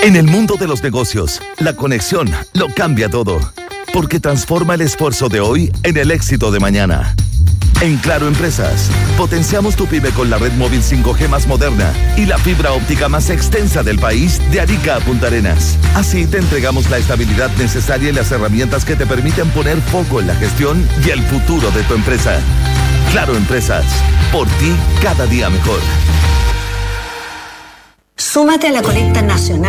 En el mundo de los negocios, la conexión lo cambia todo, porque transforma el esfuerzo de hoy en el éxito de mañana. En Claro Empresas, potenciamos tu pyme con la red móvil 5G más moderna y la fibra óptica más extensa del país, de Arica a Punta Arenas. Así te entregamos la estabilidad necesaria y las herramientas que te permiten poner foco en la gestión y el futuro de tu empresa. Claro Empresas, por ti cada día mejor. Súmate a la colecta nacional